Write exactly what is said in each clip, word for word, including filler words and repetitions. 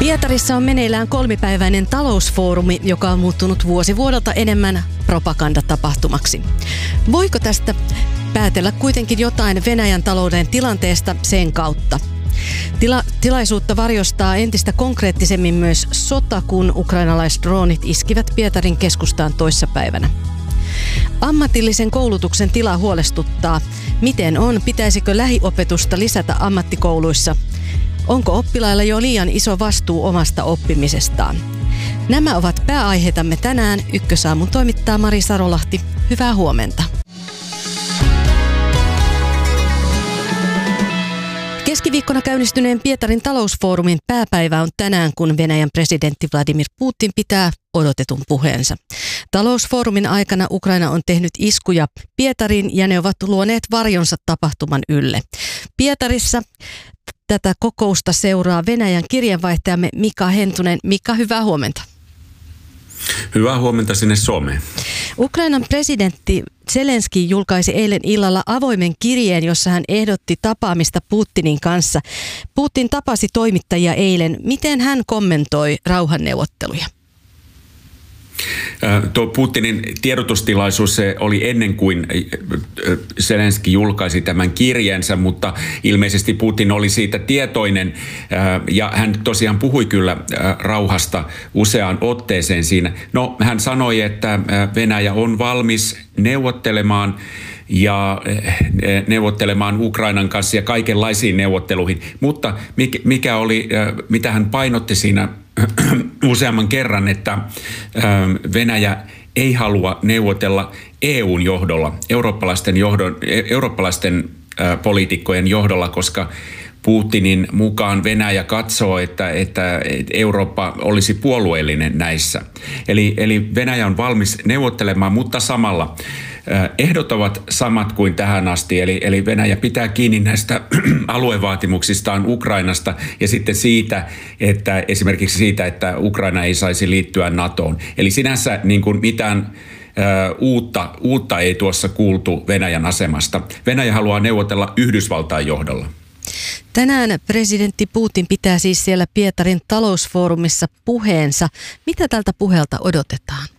Pietarissa on meneillään kolmipäiväinen talousfoorumi, joka on muuttunut vuosi vuodelta enemmän propagandatapahtumaksi. Voiko tästä päätellä kuitenkin jotain Venäjän talouden tilanteesta sen kautta? Tila- tilaisuutta varjostaa entistä konkreettisemmin myös sota, kun ukrainalaiset droonit iskivät Pietarin keskustaan toissapäivänä. Ammatillisen koulutuksen tila huolestuttaa. Miten on? Pitäisikö lähiopetusta lisätä ammattikouluissa? Onko oppilailla jo liian iso vastuu omasta oppimisestaan? Nämä ovat pääaiheitamme tänään. Ykkösaamun toimittaa Mari Sarolahti. Hyvää huomenta. Keskiviikkona käynnistyneen Pietarin talousfoorumin pääpäivä on tänään, kun Venäjän presidentti Vladimir Putin pitää odotetun puheensa. Talousfoorumin aikana Ukraina on tehnyt iskuja Pietariin ja ne ovat luoneet varjonsa tapahtuman ylle. Pietarissa tätä kokousta seuraa Venäjän kirjeenvaihtajamme Mika Hentunen. Mika, hyvää huomenta. Hyvää huomenta sinne Suomeen. Ukrainan presidentti Zelenski julkaisi eilen illalla avoimen kirjeen, jossa hän ehdotti tapaamista Putinin kanssa. Putin tapasi toimittajia eilen. Miten hän kommentoi rauhanneuvotteluja? Tuo Putinin tiedotustilaisuus se oli ennen kuin Zelenski julkaisi tämän kirjeensä, mutta ilmeisesti Putin oli siitä tietoinen ja hän tosiaan puhui kyllä rauhasta useaan otteeseen siinä. No, hän sanoi, että Venäjä on valmis neuvottelemaan ja neuvottelemaan Ukrainan kanssa ja kaikenlaisiin neuvotteluihin, mutta mikä oli, mitä hän painotti siinä useamman kerran, että Venäjä ei halua neuvotella E U:n johdolla, eurooppalaisten, johdon, eurooppalaisten poliitikkojen johdolla, koska Putinin mukaan Venäjä katsoo, että, että Eurooppa olisi puolueellinen näissä. Eli, eli Venäjä on valmis neuvottelemaan, mutta samalla ehdot ovat samat kuin tähän asti. Eli, eli Venäjä pitää kiinni näistä aluevaatimuksistaan Ukrainasta ja sitten siitä, että esimerkiksi siitä, että Ukraina ei saisi liittyä NATOon. Eli sinänsä niin kuin mitään uutta, uutta ei tuossa kuultu Venäjän asemasta. Venäjä haluaa neuvotella Yhdysvaltain johdolla. Tänään presidentti Putin pitää siis siellä Pietarin talousfoorumissa puheensa. Mitä tältä puheelta odotetaan?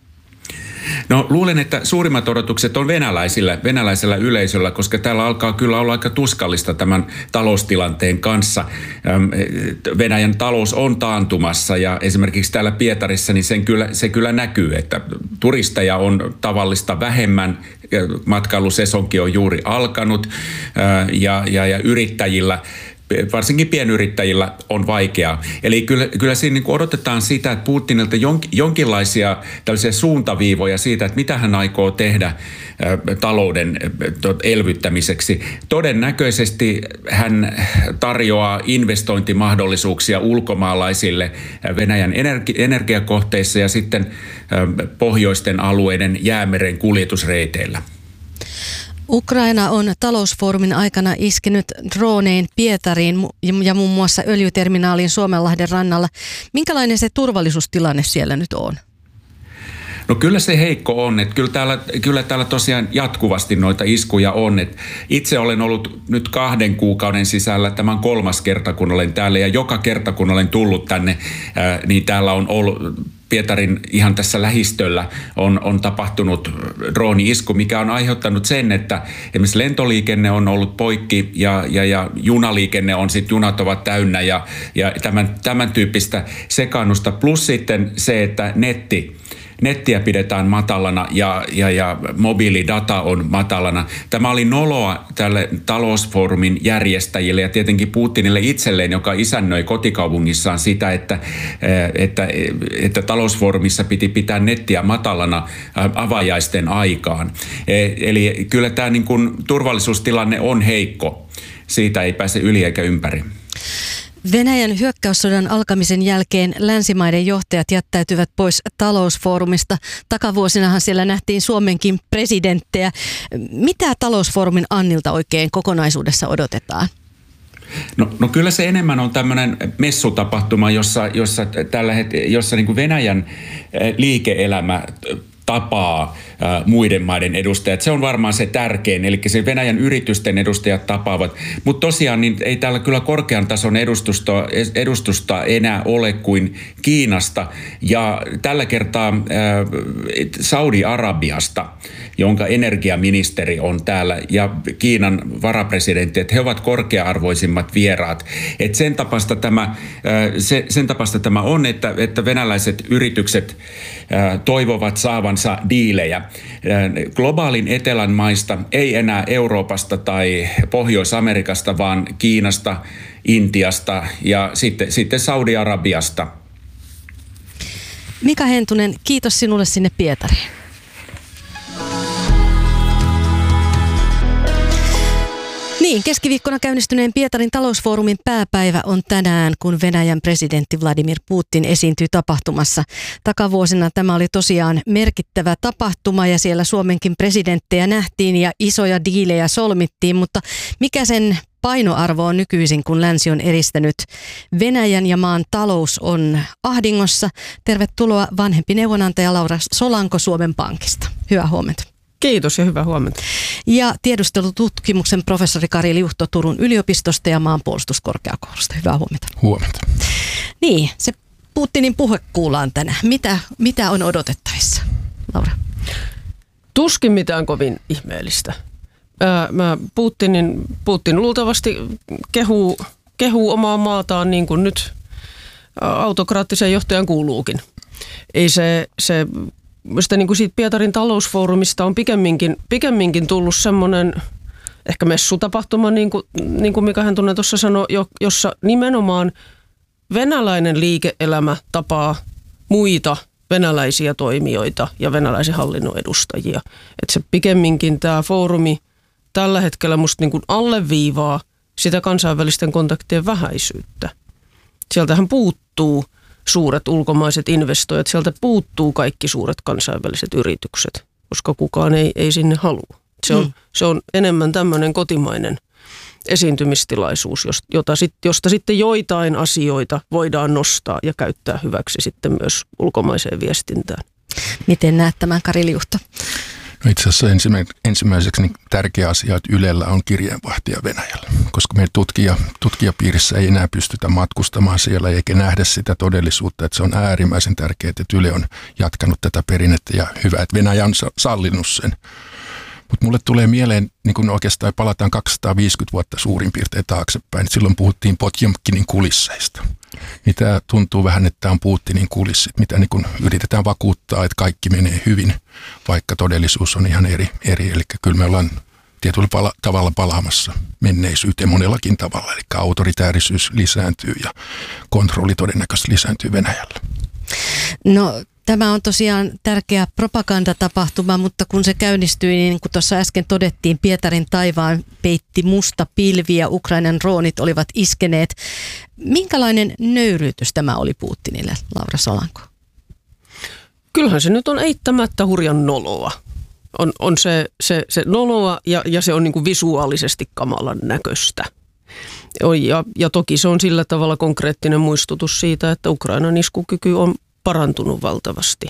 No, luulen, että suurimmat odotukset on venäläisillä, venäläisellä yleisöllä, koska täällä alkaa kyllä olla aika tuskallista tämän taloustilanteen kanssa. Venäjän talous on taantumassa ja esimerkiksi täällä Pietarissa niin sen kyllä, se kyllä näkyy, että turisteja on tavallista vähemmän, matkailusesonki on juuri alkanut ja, ja, ja yrittäjillä, varsinkin pienyrittäjillä on vaikeaa. Eli kyllä, kyllä siinä niin kuin odotetaan sitä, että Putinilta jonkinlaisia tällaisia suuntaviivoja siitä, että mitä hän aikoo tehdä talouden elvyttämiseksi. Todennäköisesti hän tarjoaa investointimahdollisuuksia ulkomaalaisille Venäjän energi- energiakohteissa ja sitten pohjoisten alueiden Jäämeren kuljetusreiteillä. Ukraina on talousfoorumin aikana iskenyt dronein Pietariin ja muun muassa öljyterminaaliin Suomenlahden rannalla. Minkälainen se turvallisuustilanne siellä nyt on? No kyllä se heikko on, että kyllä täällä, kyllä täällä tosiaan jatkuvasti noita iskuja on. Että itse olen ollut nyt kahden kuukauden sisällä tämän kolmas kerta, kun olen täällä ja joka kerta, kun olen tullut tänne, ää, niin täällä on ollut Pietarin ihan tässä lähistöllä on, on tapahtunut drooni-isku, mikä on aiheuttanut sen, että esimerkiksi lentoliikenne on ollut poikki ja, ja, ja junaliikenne on sitten, junat ovat täynnä ja, ja tämän, tämän tyyppistä sekaannusta. Plus sitten se, että netti, nettiä pidetään matalana ja, ja, ja mobiilidata on matalana. Tämä oli noloa tälle talousfoorumin järjestäjille ja tietenkin Putinille itselleen, joka isännöi kotikaupungissaan sitä, että, että, että talousfoorumissa piti pitää nettiä matalana avajaisten aikaan. Eli kyllä tämä niin kuin turvallisuustilanne on heikko. Siitä ei pääse yli eikä ympäri. Venäjän hyökkäyssodan alkamisen jälkeen länsimaiden johtajat jättäytyvät pois talousfoorumista. Takavuosinahan siellä nähtiin Suomenkin presidenttejä. Mitä talousfoorumin Annilta oikein kokonaisuudessa odotetaan? No, no kyllä se enemmän on tämmöinen messutapahtuma, jossa, jossa, tällä het- jossa niin kuin Venäjän liike-elämä tapaa ää, muiden maiden edustajat. Se on varmaan se tärkein, eli se Venäjän yritysten edustajat tapaavat. Mutta tosiaan niin ei täällä kyllä korkean tason edustusta, edustusta enää ole kuin Kiinasta. Ja tällä kertaa ää, Saudi-Arabiasta, jonka energiaministeri on täällä, ja Kiinan varapresidentti, että he ovat korkea-arvoisimmat vieraat. Et sen tapasta tämä, se, sen tapasta tämä on, että, että venäläiset yritykset toivovat saavansa diilejä. Globaalin etelän maista, ei enää Euroopasta tai Pohjois-Amerikasta, vaan Kiinasta, Intiasta ja sitten, sitten Saudi-Arabiasta. Mika Hentunen, kiitos sinulle sinne Pietariin. Niin, keskiviikkona käynnistyneen Pietarin talousfoorumin pääpäivä on tänään, kun Venäjän presidentti Vladimir Putin esiintyy tapahtumassa. Takavuosina tämä oli tosiaan merkittävä tapahtuma ja siellä Suomenkin presidenttejä nähtiin ja isoja diilejä solmittiin, mutta mikä sen painoarvo on nykyisin, kun länsi on eristänyt Venäjän ja maan talous on ahdingossa? Tervetuloa vanhempi neuvonantaja Laura Solanko Suomen Pankista. Hyvää huomenta. Kiitos ja hyvää huomenta. Ja tiedustelututkimuksen professori Kari Liuhto Turun yliopistosta ja maanpuolustuskorkeakoulusta. Hyvää huomenta. Huomenta. Niin, se Putinin puhe kuullaan tänään. Mitä, mitä on odotettavissa, Laura? Tuskin mitään kovin ihmeellistä. Ää, mä Putinin, Putin luultavasti kehuu, kehuu omaa maataan niin kuin nyt autokraattisen johtajan kuuluukin. Ei se... se Sitä niin kuin siitä Pietarin talousfoorumista on pikemminkin, pikemminkin tullut semmoinen ehkä messutapahtuma, niin kuin, niin kuin Mika Hentunen tuossa sanoi, jossa nimenomaan venäläinen liike-elämä tapaa muita venäläisiä toimijoita ja venäläisen hallinnon edustajia. Että se pikemminkin tämä foorumi tällä hetkellä musta niin kuin alleviivaa sitä kansainvälisten kontaktien vähäisyyttä. Sieltähän puuttuu suuret ulkomaiset investoijat, sieltä puuttuu kaikki suuret kansainväliset yritykset, koska kukaan ei, ei sinne halua. Se on, mm. se on enemmän tämmöinen kotimainen esiintymistilaisuus, jota sit, josta sitten joitain asioita voidaan nostaa ja käyttää hyväksi sitten myös ulkomaiseen viestintään. Miten näet tämän, Kari Liuhto? No itse asiassa ensimmäiseksi niin tärkeä asia, että Ylellä on kirjeenvaihtaja Venäjällä, koska meidän tutkija, tutkijapiirissä ei enää pystytä matkustamaan siellä eikä nähdä sitä todellisuutta, että se on äärimmäisen tärkeää, että Yle on jatkanut tätä perinnettä ja hyvä, että Venäjä on sallinut sen. Mutta mulle tulee mieleen, niin kun oikeastaan palataan kaksisataaviisikymmentä vuotta suurin piirtein taaksepäin, että silloin puhuttiin Potjomkinin kulisseista. Mitä tuntuu vähän, että tämä on Putinin kulissit, mitä niin kun yritetään vakuuttaa, että kaikki menee hyvin, vaikka todellisuus on ihan eri. eri. Eli kyllä me ollaan tietyllä pala- tavalla palaamassa menneisyyteen monellakin tavalla, eli autoritäärisyys lisääntyy ja kontrolli todennäköisesti lisääntyy Venäjällä. No tämä on tosiaan tärkeä propagandatapahtuma, mutta kun se käynnistyi, niin kuin tuossa äsken todettiin, Pietarin taivaan peitti musta pilvi ja Ukrainan droonit olivat iskeneet. Minkälainen nöyryytys tämä oli Putinille, Laura Solanko? Kyllähän se nyt on eittämättä hurjan noloa. On, on se, se, se noloa ja, ja se on niin kuin visuaalisesti kamalan näköistä. Ja, ja toki se on sillä tavalla konkreettinen muistutus siitä, että Ukrainan iskukyky on parantunut valtavasti.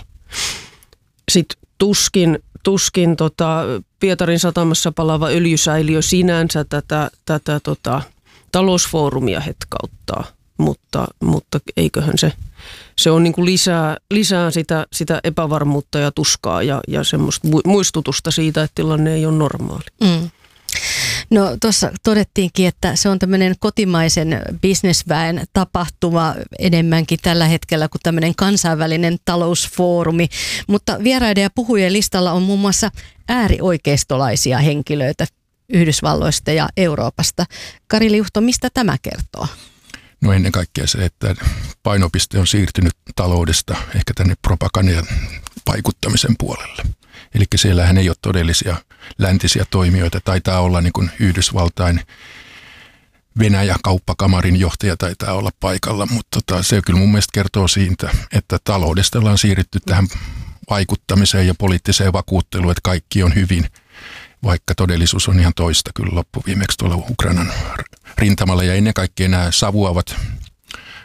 Sitten tuskin, tuskin tota, Pietarin satamassa palaava öljysäiliö sinänsä tätä, tätä tota, talousfoorumia hetkauttaa, mutta, mutta eiköhän se, se on niin kuin lisää, lisää sitä, sitä epävarmuutta ja tuskaa ja, ja semmoista muistutusta siitä, että tilanne ei ole normaali. Mm. No tuossa todettiinkin, että se on tämmöinen kotimaisen bisnesväen tapahtuma enemmänkin tällä hetkellä kuin tämmöinen kansainvälinen talousfoorumi, mutta vieraiden ja puhujien listalla on muun muassa äärioikeistolaisia henkilöitä Yhdysvalloista ja Euroopasta. Kari Liuhto, mistä tämä kertoo? No ennen kaikkea se, että painopiste on siirtynyt taloudesta ehkä tänne propagandan vaikuttamisen puolelle. Eli siellähän ei ole todellisia läntisiä toimijoita. Taitaa olla niin kuin Yhdysvaltain Venäjä-kauppakamarin johtaja taitaa olla paikalla, mutta tota, se kyllä mun mielestä kertoo siitä, että taloudesta ollaan siirrytty tähän vaikuttamiseen ja poliittiseen vakuutteluun, että kaikki on hyvin, vaikka todellisuus on ihan toista kyllä loppuviimeksi tuolla Ukrainan rintamalla. Ja ennen kaikkea nämä savuavat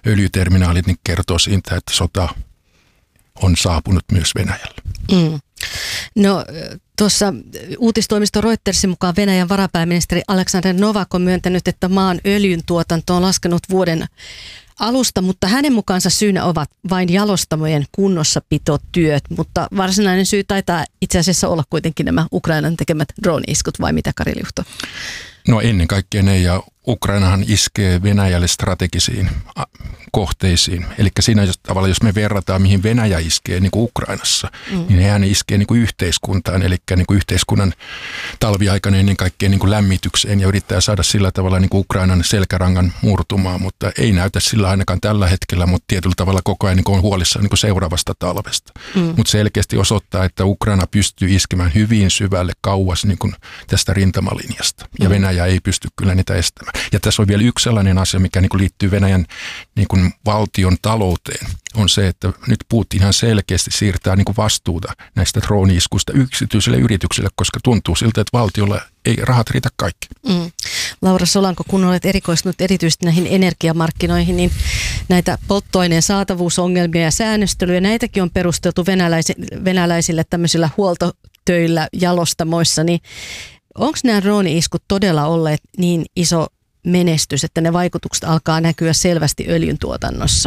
öljyterminaalit niin kertoo siitä, että sota on saapunut myös Venäjällä. Mm. No tuossa uutistoimisto Reutersin mukaan Venäjän varapääministeri Aleksandr Novak on myöntänyt, että maan öljyn tuotanto on laskenut vuoden alusta, mutta hänen mukaansa syynä ovat vain jalostamojen kunnossapitotyöt, mutta varsinainen syy taitaa itse asiassa olla kuitenkin nämä Ukrainan tekemät drone-iskut, vai mitä, Kari Liuhto? No ennen kaikkea ne, ja Ukrainahan iskee Venäjälle strategisiin kohteisiin. Eli siinä jos, tavallaan, jos me verrataan, mihin Venäjä iskee niin kuin Ukrainassa, mm. niin hän iskee niin kuin yhteiskuntaan, eli niin kuin yhteiskunnan talviaikana ennen kaikkea niin kuin lämmitykseen, ja yrittää saada sillä tavalla niin kuin Ukrainan selkärangan murtumaan, mutta ei näytä sillä ainakaan tällä hetkellä, mutta tietyllä tavalla koko ajan niin kuin on huolissaan niin kuin seuraavasta talvesta. Mm. Mutta selkeästi osoittaa, että Ukraina pystyy iskemään hyvin syvälle kauas niin kuin tästä rintamalinjasta, ja mm. Venäjä ei pysty kyllä niitä estämään. Ja tässä on vielä yksi sellainen asia, mikä niin kuin liittyy Venäjän niin kuin valtion talouteen, on se, että nyt Putin ihan selkeästi siirtää niin kuin vastuuta näistä drone-iskuista yksityisille yrityksille, koska tuntuu siltä, että valtiolla ei rahat riitä kaikki. Mm. Laura Solanko, kun olet erikoistunut erityisesti näihin energiamarkkinoihin, niin näitä polttoaineen saatavuusongelmia ja säännöstelyä, näitäkin on perusteltu venäläisille, venäläisille tämmöisillä huoltotöillä jalostamoissa, niin onko nämä drone-iskut todella olleet niin iso menestys, että ne vaikutukset alkaa näkyä selvästi öljyn tuotannossa?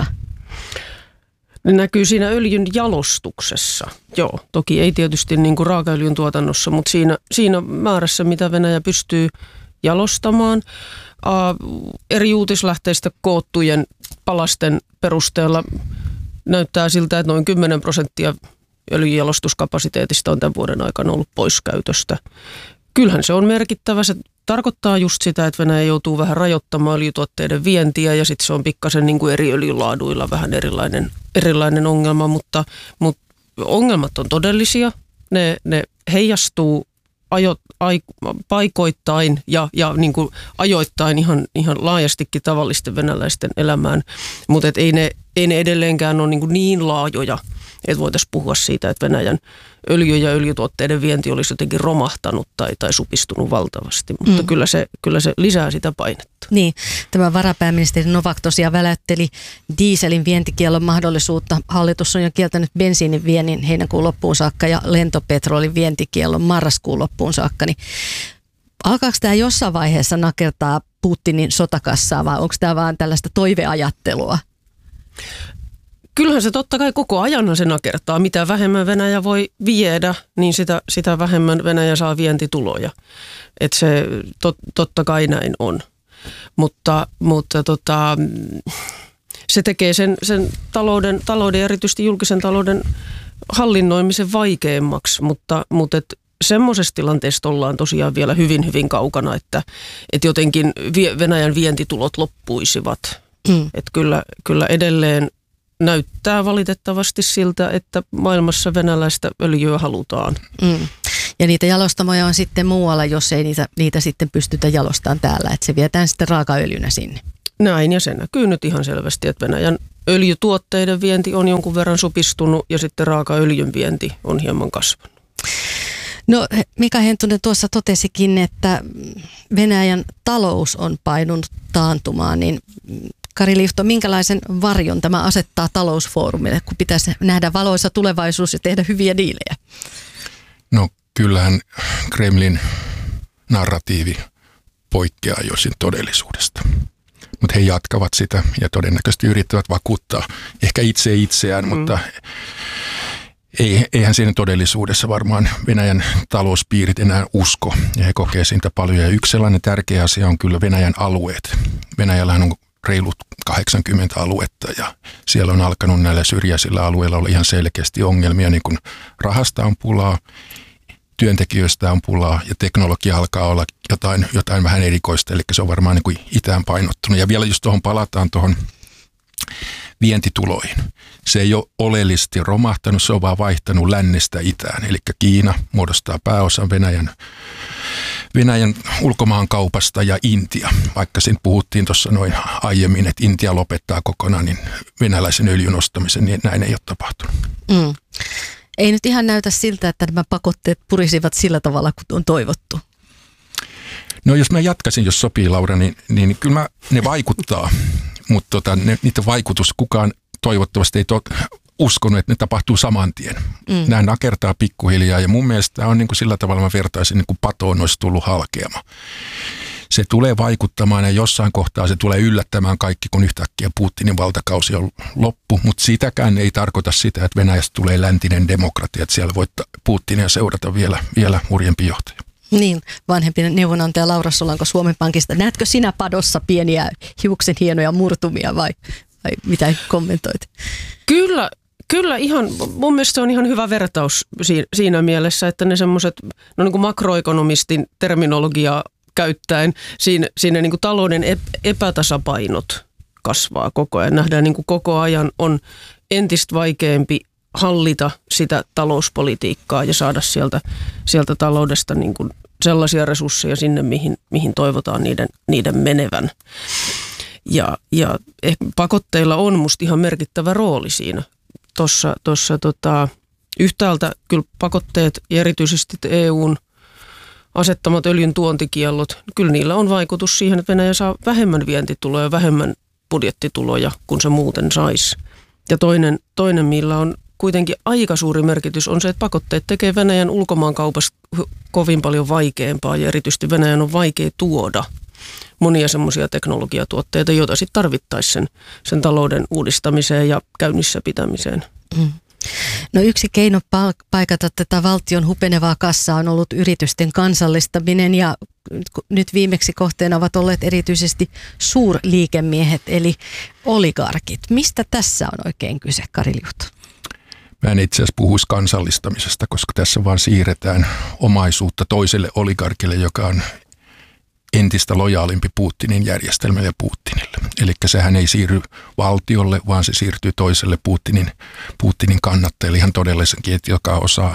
Ne näkyy siinä öljyn jalostuksessa. Joo, toki ei tietysti niin kuin raakaöljyn tuotannossa, mutta siinä, siinä määrässä, mitä Venäjä pystyy jalostamaan. Ää, eri uutislähteistä koottujen palasten perusteella näyttää siltä, että noin kymmenen prosenttia öljynjalostuskapasiteetista on tämän vuoden aikana ollut pois käytöstä. Kyllähän se on merkittävä. Se tarkoittaa just sitä, että Venäjä joutuu vähän rajoittamaan öljytuotteiden vientiä, ja sitten se on pikkasen niin kuin eri öljylaaduilla vähän erilainen, erilainen ongelma, mutta, mutta ongelmat on todellisia. Ne, ne heijastuu ajo, ai, paikoittain ja, ja niin kuin ajoittain ihan, ihan laajastikin tavallisten venäläisten elämään, mutta ei ne, ei ne edelleenkään ole niin, kuin niin laajoja, että voitaisiin puhua siitä, että Venäjän öljy- ja öljytuotteiden vienti olisi jotenkin romahtanut tai, tai supistunut valtavasti, mutta mm. kyllä, se, kyllä se lisää sitä painetta. Niin, tämä varapääministeri Novak tosiaan väläytteli dieselin vientikiellon mahdollisuutta. Hallitus on jo kieltänyt bensiinin viennin heinäkuun loppuun saakka ja lentopetrolin vientikiellon marraskuun loppuun saakka. Niin alkaako tämä jossain vaiheessa nakertaa Putinin sotakassaa vai onko tämä vaan tällaista toiveajattelua? Kyllähän se totta kai koko ajan se nakertaa. Mitä vähemmän Venäjä voi viedä, niin sitä, sitä vähemmän Venäjä saa vientituloja. Että se tot, totta kai näin on. Mutta, mutta tota, se tekee sen, sen talouden, talouden, erityisesti julkisen talouden hallinnoimisen vaikeammaksi. Mutta, mutta et semmoisessa tilanteessa ollaan tosiaan vielä hyvin, hyvin kaukana, että, että jotenkin Venäjän vientitulot loppuisivat. Mm. Että kyllä, kyllä edelleen näyttää valitettavasti siltä, että maailmassa venäläistä öljyä halutaan. Mm. Ja niitä jalostamoja on sitten muualla, jos ei niitä, niitä sitten pystytä jalostamaan täällä, että se vietään sitten raakaöljynä sinne. Näin, ja se näkyy nyt ihan selvästi, että Venäjän öljytuotteiden vienti on jonkun verran supistunut ja sitten raakaöljyn vienti on hieman kasvanut. No Mika Hentunen tuossa totesikin, että Venäjän talous on painunut taantumaan, niin Kari Liuhto, minkälaisen varjon tämä asettaa talousfoorumille, kun pitäisi nähdä valoisa tulevaisuus ja tehdä hyviä diilejä? No kyllähän Kremlin narratiivi poikkeaa josin todellisuudesta. Mutta he jatkavat sitä ja todennäköisesti yrittävät vakuuttaa ehkä itse itseään, mm. mutta ei, eihän siinä todellisuudessa varmaan Venäjän talouspiirit enää usko ja he kokee siitä paljon. Ja yksi sellainen tärkeä asia on kyllä Venäjän alueet. Venäjällähän on reilut kahdeksankymmentä aluetta ja siellä on alkanut näillä syrjäisillä alueilla olla ihan selkeästi ongelmia, niin kuin rahasta on pulaa, työntekijöistä on pulaa ja teknologia alkaa olla jotain, jotain vähän erikoista, eli se on varmaan niin kuin itään painottunut. Ja vielä jos tuohon palataan tuohon vientituloihin. Se ei ole oleellisesti romahtanut, se on vaan vaihtanut lännestä itään, eli Kiina muodostaa pääosan Venäjän Venäjän ulkomaankaupasta ja Intia. Vaikka siinä puhuttiin tuossa noin aiemmin, että Intia lopettaa kokonaan niin venäläisen öljyn ostamisen, niin näin ei ole tapahtunut. Mm. Ei nyt ihan näytä siltä, että nämä pakotteet purisivat sillä tavalla, kun on toivottu. No jos mä jatkaisin, jos sopii Laura, niin, niin kyllä mä, ne vaikuttaa, mutta tota, ne, niiden vaikutus kukaan toivottavasti ei to, uskonut, että ne tapahtuu saman tien. Mm. Nämä nakertaa pikkuhiljaa ja mun mielestä tämä on niin kuin sillä tavalla, mä vertaisin, niin kuin patoon olisi tullut halkeama. Se tulee vaikuttamaan ja jossain kohtaa se tulee yllättämään kaikki, kun yhtäkkiä Putinin valtakausi on loppu, mutta sitäkään ei tarkoita sitä, että Venäjästä tulee läntinen demokratia, että siellä voi Putinia seurata vielä, vielä hurjempi johtaja. Niin, vanhempi neuvonantaja Laura Solanko Suomen Pankista. Näetkö sinä padossa pieniä hiuksen hienoja murtumia vai, vai mitä kommentoit? Kyllä, kyllä ihan, mun mielestä se on ihan hyvä vertaus siinä mielessä, että ne semmoiset, no niin kuin makroekonomistin terminologiaa käyttäen, siinä, siinä niin kuin talouden epätasapainot kasvaa koko ajan. Nähdään niin kuin koko ajan on entistä vaikeampi hallita sitä talouspolitiikkaa ja saada sieltä, sieltä taloudesta niin kuin sellaisia resursseja sinne, mihin, mihin toivotaan niiden, niiden menevän. Ja, ja pakotteilla on musta ihan merkittävä rooli siinä. Tuossa, tuossa tota, yhtäältä kyllä pakotteet ja erityisesti E U:n asettamat öljyn tuontikiellot, kyllä niillä on vaikutus siihen, että Venäjä saa vähemmän vientituloja, vähemmän budjettituloja kuin se muuten saisi. Ja toinen, toinen, millä on kuitenkin aika suuri merkitys, on se, että pakotteet tekee Venäjän ulkomaankaupasta kovin paljon vaikeampaa ja erityisesti Venäjän on vaikea tuoda monia semmoisia teknologiatuotteita, joita sitten tarvittaisiin sen, sen talouden uudistamiseen ja käynnissä pitämiseen. Mm. No yksi keino paikata tätä valtion hupenevaa kassaa on ollut yritysten kansallistaminen ja nyt viimeksi kohteena ovat olleet erityisesti suurliikemiehet eli oligarkit. Mistä tässä on oikein kyse, Kari Liuto? Mä en itse asiassa puhuisi kansallistamisesta, koska tässä vaan siirretään omaisuutta toiselle oligarkille, joka on entistä lojaalimpi Putinin järjestelmälle ja Putinille. Eli sehän ei siirry valtiolle, vaan se siirtyy toiselle Putinin, Putinin kannattajille ihan todellisenkin, että joka osaa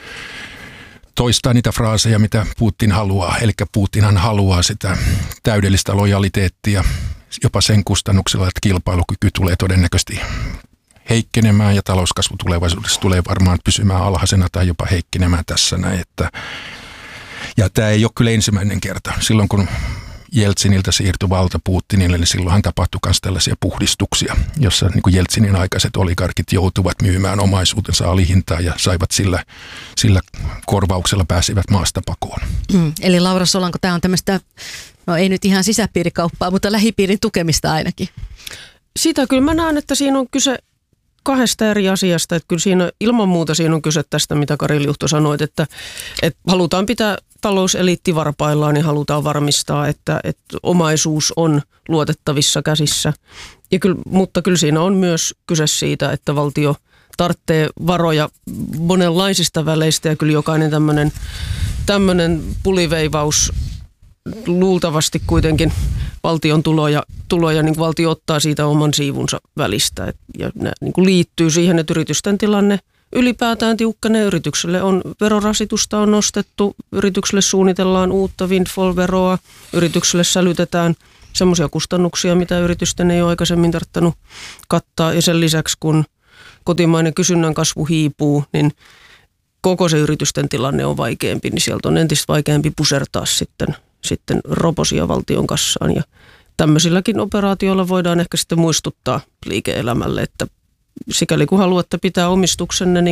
toistaa niitä fraaseja, mitä Putin haluaa. Eli Putinhan haluaa sitä täydellistä lojaliteettia jopa sen kustannuksella, että kilpailukyky tulee todennäköisesti heikkenemään ja talouskasvu tulevaisuudessa tulee varmaan pysymään alhaisena tai jopa heikkenemään tässä näin, että ja tämä ei ole kyllä ensimmäinen kerta. Silloin kun Jeltsiniltä siirtyi valta Putinille, niin silloinhan tapahtui myös tällaisia puhdistuksia, jossa niin kuin Jeltsinin aikaiset oligarkit joutuvat myymään omaisuutensa alihintaan ja saivat sillä, sillä korvauksella pääsivät maasta pakoon. Mm, eli Laura Solanko, tämä on tämmöistä, no ei nyt ihan sisäpiirikauppaa, mutta lähipiirin tukemista ainakin. Sitä kyllä mä näen, että siinä on kyse kahdesta eri asiasta, että kyllä siinä ilman muuta siinä on kyse tästä, mitä Kari Liuto sanoit, että, että halutaan pitää talouseliitti varpaillaan, niin halutaan varmistaa, että, että omaisuus on luotettavissa käsissä. Ja kyllä, mutta kyllä siinä on myös kyse siitä, että valtio tarvitsee varoja monenlaisista väleistä ja kyllä jokainen tämmöinen, tämmöinen puliveivaus luultavasti kuitenkin valtion tuloja, tuloja niin valtio ottaa siitä oman siivunsa välistä. Ja nämä niin kuin liittyy siihen, että yritysten tilanne ylipäätään tiukkenee. Yritykselle on verorasitusta on nostettu, yritykselle suunnitellaan uutta windfall-veroa, yritykselle sälytetään semmoisia kustannuksia, mitä yritysten ei ole aikaisemmin tarvinnut kattaa. Ja sen lisäksi, kun kotimainen kysynnän kasvu hiipuu, niin koko se yritysten tilanne on vaikeampi, niin sieltä on entistä vaikeampi pusertaa sitten, sitten roposia valtion kassaan. Ja tämmöisilläkin operaatioilla voidaan ehkä sitten muistuttaa liike-elämälle, että sikäli kun haluatte pitää omistuksenne, niin